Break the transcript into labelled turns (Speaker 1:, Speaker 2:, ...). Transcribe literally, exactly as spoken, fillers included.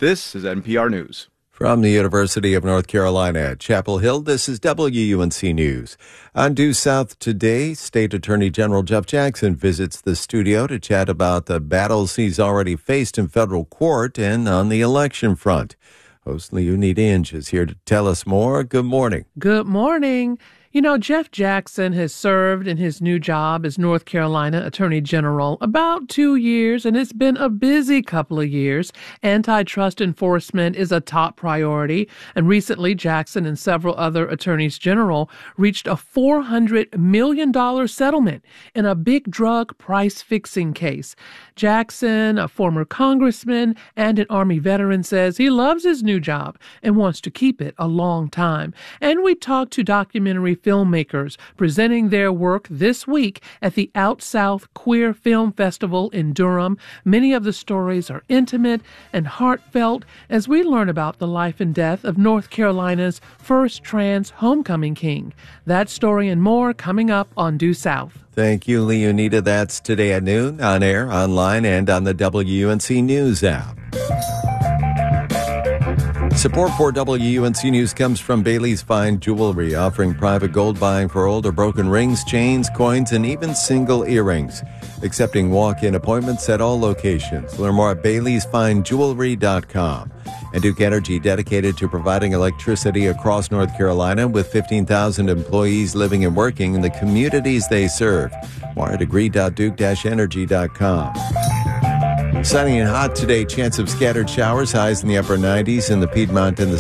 Speaker 1: This is N P R News.
Speaker 2: From the University of North Carolina at Chapel Hill, this is W U N C News. On Due South today, State Attorney General Jeff Jackson visits the studio to chat about the battles he's already faced in federal court and on the election front. Host Leonida Inge is here to tell us more. Good morning.
Speaker 3: Good morning. You know, Jeff Jackson has served in his new job as North Carolina Attorney General about two years, and it's been a busy couple of years. Antitrust enforcement is a top priority, and recently Jackson and several other attorneys general reached a four hundred million dollars settlement in a big drug price-fixing case. Jackson, a former congressman and an Army veteran, says he loves his new job and wants to keep it a long time. And we talked to documentary filmmakers presenting their work this week at the Out South Queer Film Festival in Durham. Many of the stories are intimate and heartfelt as we learn about the life and death of North Carolina's first trans homecoming king. That story and more coming up on Due South.
Speaker 2: Thank you, Leonida. That's today at noon, on air, online, and on the W U N C News app. Support for W U N C News comes from Bailey's Fine Jewelry, offering private gold buying for old or broken rings, chains, coins, and even single earrings. Accepting walk-in appointments at all locations. Learn more at baileys fine jewelry dot com. And Duke Energy, dedicated to providing electricity across North Carolina with fifteen thousand employees living and working in the communities they serve. More at agree dot duke dash energy dot com. Sunny and hot today, chance of scattered showers, highs in the upper nineties in the Piedmont and the